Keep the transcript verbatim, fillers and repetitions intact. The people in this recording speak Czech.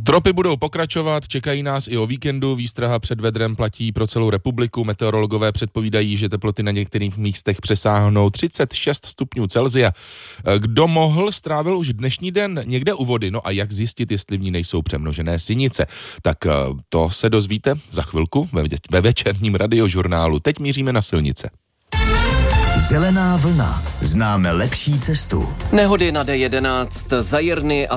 Tropy budou pokračovat, čekají nás i o víkendu, výstraha před vedrem platí pro celou republiku, meteorologové předpovídají, že teploty na některých místech přesáhnou třicet šest stupňů Celsia. Kdo mohl, strávil už dnešní den někde u vody, no a jak zjistit, jestli v ní nejsou přemnožené sinice? Tak to se dozvíte za chvilku ve, ve večerním radiožurnálu. Teď míříme na silnice. Zelená vlna. Známe lepší cestu. Nehody na D jedenáct za Jirny a